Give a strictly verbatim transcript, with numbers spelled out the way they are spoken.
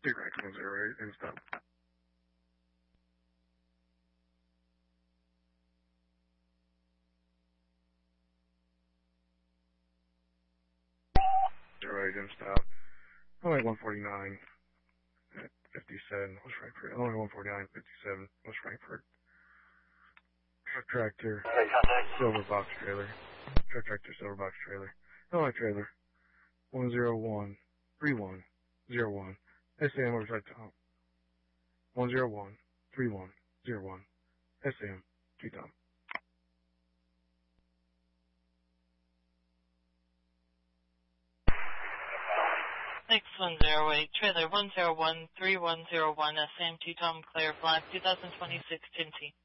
Take right, one zero eight, and stop. Zero eight, and stop. Runway one forty-nine at fifty-seven, West Frankfurt. Runway one forty-nine, fifty-seven, West Frankfurt. Truck tractor, silver box trailer. Truck tractor, silver box trailer. Runway trailer, one zero one, three one, zero one. S A M Riverside Tom. one zero one, three one, zero one. S A M, T Tom. six one zero eight, trailer one zero one, three one zero one, S A M T Tom, clear flight two thousand twenty-six, Tinty.